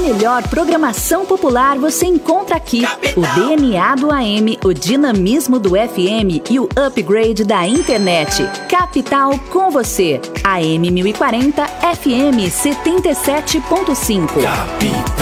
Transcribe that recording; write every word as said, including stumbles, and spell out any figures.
melhor programação popular você encontra aqui. O D N A do A M, o dinamismo do F M e o upgrade da internet. Capital com você. A M mil e quarenta, F M setenta e sete ponto cinco.